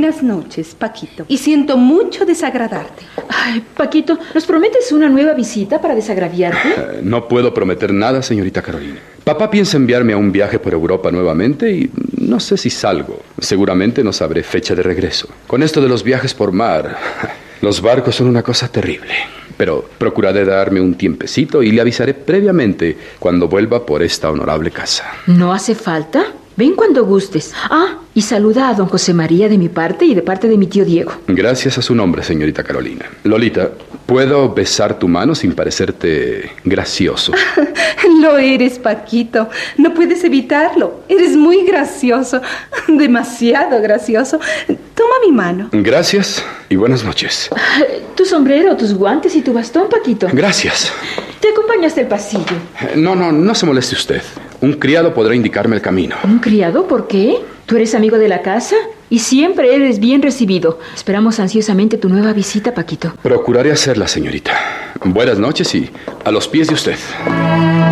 Buenas noches, Paquito. Y siento mucho desagradarte. Ay, Paquito, ¿nos prometes una nueva visita para desagraviarte? No puedo prometer nada, señorita Carolina. Papá piensa enviarme a un viaje por Europa nuevamente y no sé si salgo. Seguramente no sabré fecha de regreso. Con esto de los viajes por mar, los barcos son una cosa terrible. Pero procuraré darme un tiempecito y le avisaré previamente cuando vuelva por esta honorable casa. ¿No hace falta? Ven cuando gustes. Ah, y saluda a don José María de mi parte y de parte de mi tío Diego. Gracias a su nombre, señorita Carolina. Lolita, ¿puedo besar tu mano sin parecerte gracioso? Lo eres, Paquito. No puedes evitarlo. Eres muy gracioso. Demasiado gracioso. Toma mi mano. Gracias y buenas noches. Tu sombrero, tus guantes y tu bastón, Paquito. Gracias. Te acompaño hasta el pasillo. No se moleste usted. Un criado podrá indicarme el camino. ¿Un criado? ¿Por qué? ¿Tú eres amigo de la casa? Y siempre eres bien recibido. Esperamos ansiosamente tu nueva visita, Paquito. Procuraré hacerla, señorita. Buenas noches y a los pies de usted.